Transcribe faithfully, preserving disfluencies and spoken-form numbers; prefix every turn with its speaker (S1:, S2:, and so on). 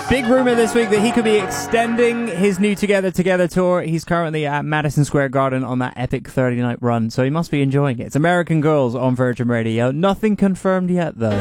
S1: Big rumour this week that he could be extending his new Together Together tour. He's currently at Madison Square Garden on that epic thirty-night run, so he must be enjoying it. It's American Girls on Virgin Radio. Nothing confirmed yet, though.